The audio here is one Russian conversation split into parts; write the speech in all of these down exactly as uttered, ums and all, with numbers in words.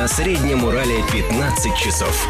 На Среднем Урале пятнадцать часов.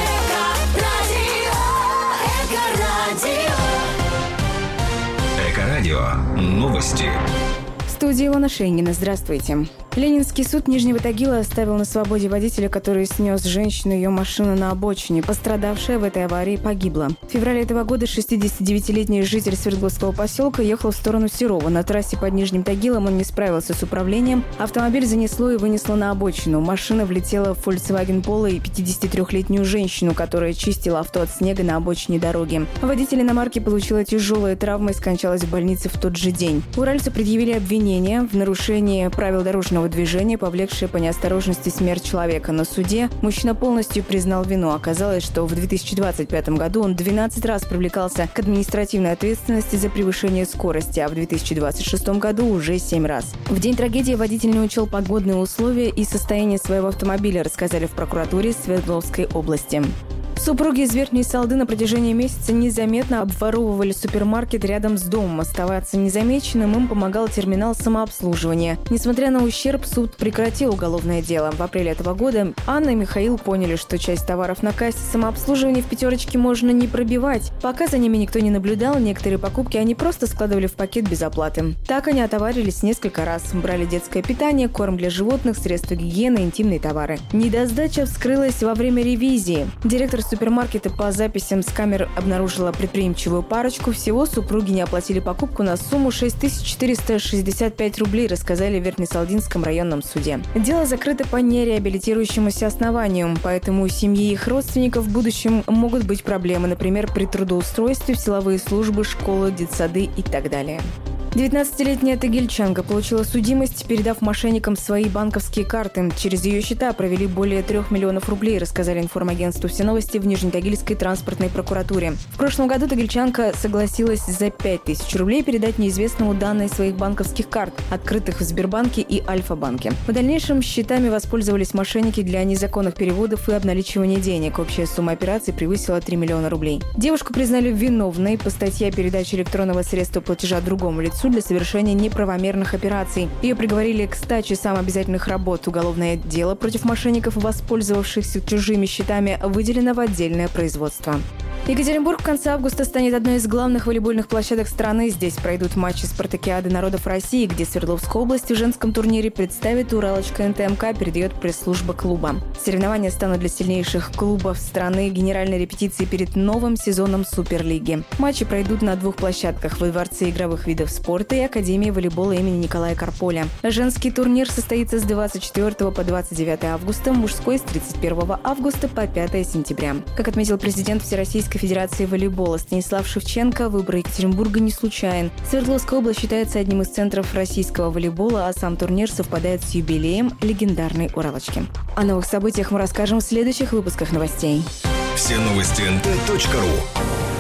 Эко-радио. Новости. В студии Илона Шейнгина. Здравствуйте. Ленинский суд Нижнего Тагила оставил на свободе водителя, который снес женщину и ее машину на обочине. Пострадавшая в этой аварии погибла. В феврале этого года шестидесятидевятилетний житель Свердловского поселка ехал в сторону Серова. На трассе под Нижним Тагилом он не справился с управлением. Автомобиль занесло и вынесло на обочину. Машина влетела в Volkswagen Polo и пятидесятитрёхлетнюю женщину, которая чистила авто от снега на обочине дороги. Водитель иномарки получила тяжелые травмы и скончалась в больнице в тот же день. Уральцу предъявили обвинение в нарушении правил дорожного движения, повлекшее по неосторожности смерть человека. На суде мужчина полностью признал вину. Оказалось, что в две тысячи двадцать пятом году он двенадцать раз привлекался к административной ответственности за превышение скорости, а в две тысячи двадцать шестом году уже семь раз. В день трагедии водитель не учел погодные условия и состояние своего автомобиля, рассказали в прокуратуре Свердловской области. Супруги из Верхней Салды на протяжении месяца незаметно обворовывали супермаркет рядом с домом. Оставаться незамеченным им помогал терминал самообслуживания. Несмотря на ущерб, суд прекратил уголовное дело. В апреле этого года Анна и Михаил поняли, что часть товаров на кассе самообслуживания в пятерочке можно не пробивать. Пока за ними никто не наблюдал, некоторые покупки они просто складывали в пакет без оплаты. Так они отоварились несколько раз. Брали детское питание, корм для животных, средства гигиены, интимные товары. Недосдача вскрылась во время ревизии. Директор супермаркета по записям с камер обнаружила предприимчивую парочку. Всего супруги не оплатили покупку на сумму шесть тысяч четыреста шестьдесят пять рублей, рассказали в Верхнесалдинском районном суде. Дело закрыто по нереабилитирующемуся основанию, поэтому у семьи и их родственников в будущем могут быть проблемы, например, при трудоустройстве в силовые службы, школы, детсады и так далее. девятнадцатилетняя тагильчанка получила судимость, передав мошенникам свои банковские карты. Через ее счета провели более трех миллионов рублей, рассказали информагентству «Все новости» в Нижнетагильской транспортной прокуратуре. В прошлом году тагильчанка согласилась за пять тысяч рублей передать неизвестному данные своих банковских карт, открытых в Сбербанке и Альфа-банке. В дальнейшем счетами воспользовались мошенники для незаконных переводов и обналичивания денег. Общая сумма операций превысила три миллиона рублей. Девушку признали виновной по статье о передаче электронного средства платежа другому лицу для совершения неправомерных операций. Ее приговорили к ста часам обязательных работ. Уголовное дело против мошенников, воспользовавшихся чужими счетами, выделено в отдельное производство. Екатеринбург в конце августа станет одной из главных волейбольных площадок страны. Здесь пройдут матчи спартакиады народов России, где Свердловская область в женском турнире представит Уралочка эн тэ эм ка, передает пресс-служба клуба. Соревнования станут для сильнейших клубов страны генеральной репетицией перед новым сезоном Суперлиги. Матчи пройдут на двух площадках – во Дворце игровых видов спорта и Академии волейбола имени Николая Карполя. Женский турнир состоится с двадцать четвёртого по двадцать девятое августа, мужской – с тридцать первого августа по пятое сентября. Как отметил президент Всероссийской Федерации волейбола Станислав Шевченко, выбор Екатеринбурга не случайен. Свердловская область считается одним из центров российского волейбола, а сам турнир совпадает с юбилеем легендарной Уралочки. О новых событиях мы расскажем в следующих выпусках новостей. Все новости эн тэ точка ру.